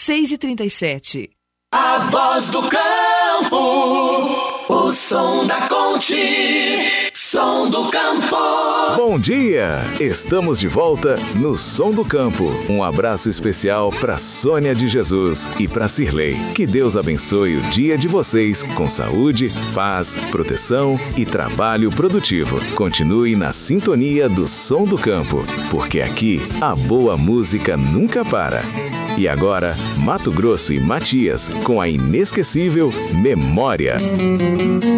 6h37. A voz do campo, o som da Conte, som do campo. Bom dia! Estamos de volta no Som do Campo. Um abraço especial para Sônia de Jesus e para Cirlei. Que Deus abençoe o dia de vocês com saúde, paz, proteção e trabalho produtivo. Continue na sintonia do Som do Campo, porque aqui a boa música nunca para. E agora, Mato Grosso e Matias com a inesquecível Memória.